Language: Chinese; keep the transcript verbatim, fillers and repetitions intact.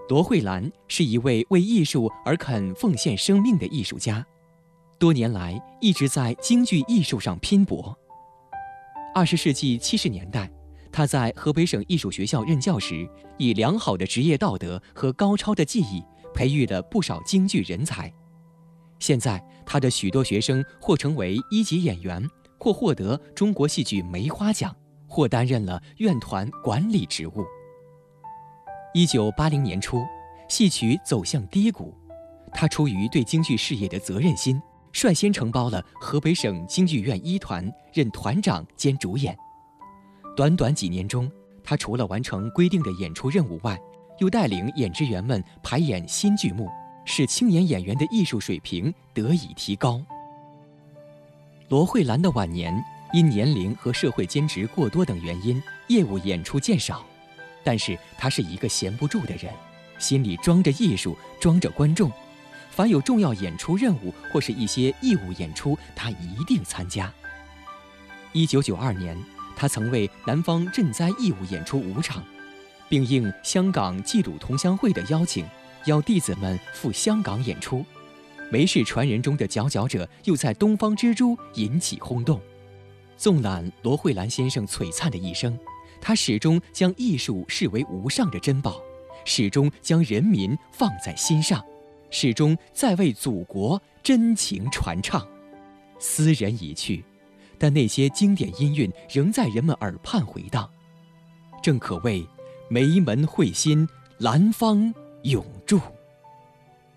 罗慧兰是一位为艺术而肯奉献生命的艺术家，多年来一直在京剧艺术上拼搏。二十世纪七十年代，他在河北省艺术学校任教时，以良好的职业道德和高超的技艺，培育了不少京剧人才。现在，他的许多学生或成为一级演员，或获得中国戏剧梅花奖，或担任了院团管理职务。一九八零年初，戏曲走向低谷，他出于对京剧事业的责任心，率先承包了河北省京剧院一团，任团长兼主演。短短几年中，他除了完成规定的演出任务外，又带领演职员们排演新剧目，使青年演员的艺术水平得以提高。罗慧兰的晚年因年龄和社会兼职过多等原因，业务演出渐少，但是他是一个闲不住的人，心里装着艺术，装着观众。凡有重要演出任务或是一些义务演出，他一定参加。一九九二年，他曾为南方赈灾义务演出五场，并应香港冀鲁同乡会的邀请，邀弟子们赴香港演出。梅氏传人中的佼佼者又在东方之珠引起轰动。纵览罗慧兰先生璀璨的一生，他始终将艺术视为无上的珍宝，始终将人民放在心上，始终在为祖国真情传唱。斯人已去，但那些经典音韵仍在人们耳畔回荡，正可谓梅门慧心，兰芳永驻。